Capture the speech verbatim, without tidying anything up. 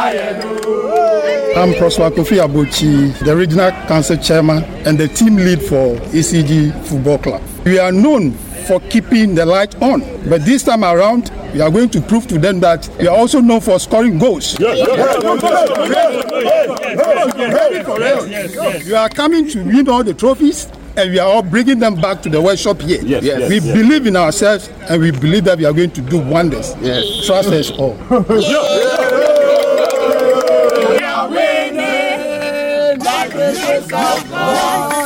I'm Prosper Kofi Abochi, the regional council chairman and the team lead for E C G Football Club. We are known for keeping the light on, but this time around, we are going to prove to them that we are also known for scoring goals. Yes, yes, yes. We are coming to win all the trophies, and we are all bringing them back to the workshop here. Yes, yes, we yes. believe in ourselves, and we believe that we are going to do wonders. Yes. Trust us all. We are winning, like the